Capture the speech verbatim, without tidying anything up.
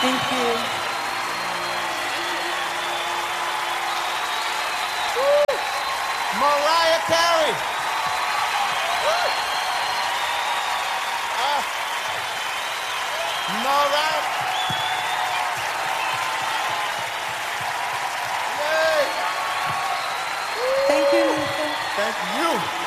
Thank you. Mariah Carey. Uh, Mariah. Yay. Thank you, Lisa. Thank you.